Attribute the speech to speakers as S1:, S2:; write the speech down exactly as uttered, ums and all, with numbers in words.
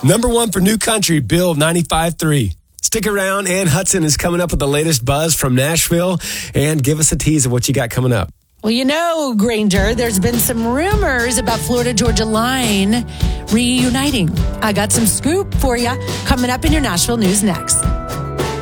S1: Number one for New Country, Bill ninety-five three. Stick around. Ann Hudson is coming up with the latest buzz from Nashville. And give us a tease of what you got coming up.
S2: Well, you know, Granger, there's been some rumors about Florida-Georgia Line reuniting. I got some scoop for you coming up in your Nashville news next.